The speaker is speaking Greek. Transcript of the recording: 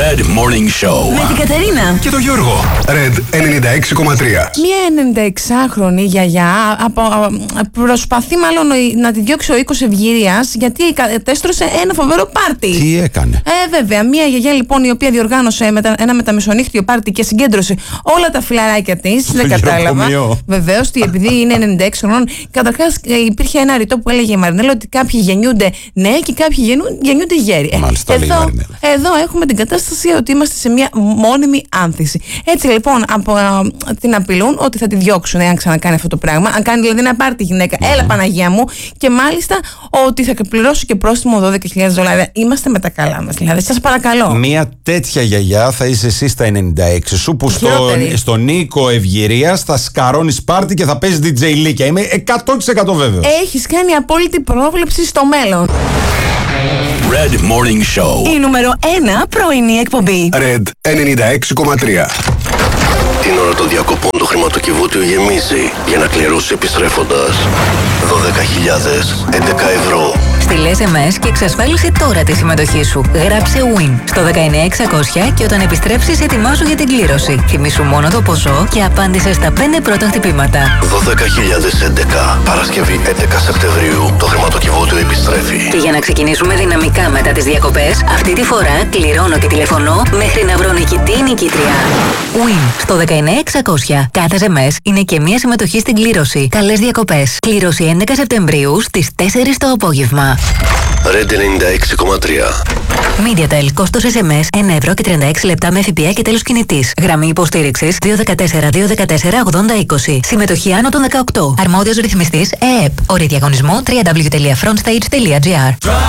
Red Morning Show. Με την Κατερίνα και τον Γιώργο. Red 96,3. Μία 96χρονη γιαγιά προσπαθεί μάλλον να τη διώξει ο οίκος ευγυρίας γιατί κατέστρωσε ένα φοβερό πάρτι. Τι έκανε? Βέβαια, μία γιαγιά λοιπόν η οποία διοργάνωσε ένα μεταμεσονύχτιο πάρτι και συγκέντρωσε όλα τα φιλαράκια της. Δεν κατάλαβα. Βεβαίως, επειδή είναι 96 χρονών. Καταρχάς, υπήρχε ένα ρητό που έλεγε η Μαρινέλα ότι κάποιοι γεννιούνται νέοι και κάποιοι γεννιούνται γέροι. Μάλιστα, εδώ έχουμε την κατάσταση ότι είμαστε σε μια μόνιμη άνθηση. Έτσι λοιπόν την απειλούν ότι θα τη διώξουν εάν ξανακάνει αυτό το πράγμα. Αν κάνει δηλαδή ένα πάρτι γυναίκα, έλα Παναγία μου, και μάλιστα ότι θα πληρώσει και πρόστιμο $12,000. Είμαστε με τα καλά μας, δηλαδή. Σας παρακαλώ. Μια τέτοια γιαγιά θα είσαι εσύ στα 96 σου που στον οίκο ευγυρίας θα σκαρώνεις πάρτι και θα παίζει DJ Λίκια. Είμαι 100% βέβαιος. Έχεις κάνει απόλυτη πρόβλεψη στο μέλλον. Red Morning Show. Η νούμερο 1 πρωινή εκπομπή. Red 96,3. Την ώρα των διακοπών το χρηματοκιβώτιο γεμίζει για να κληρώσει επιστρέφοντας 12.011 ευρώ. Στείλε SMS και εξασφάλισε τώρα τη συμμετοχή σου. Γράψε WIN στο 19600 και όταν επιστρέψεις ετοιμάσου για την κλήρωση. Θυμήσου μόνο το ποσό και απάντησε στα 5 πρώτα χτυπήματα. 12.011. Παρασκευή 11 Σεπτεμβρίου το χρηματοκιβώτιο επιστρέφει. Και για να ξεκινήσουμε δυναμικά μετά τις διακοπές, αυτή τη φορά κληρώνω και τηλεφωνώ μέχρι να βρω νικητή ή νικήτρια. WIN στο 19600. Κάθε SMS είναι και μία συμμετοχή στην κλήρωση. Καλές διακοπές. Κλήρωση 11 Σεπτεμβρίου στις 4 το απόγευμα. Red 96,3. MediaTel, κόστος SMS 1 ευρώ και 36 λεπτά με ΦΠΑ και τέλος κινητής. Γραμμή υποστήριξης 214 214 8020. Συμμετοχή άνω των 18. Αρμόδιος ρυθμιστής ΕΕΠ. Όροι διαγωνισμού www.frontstage.gr.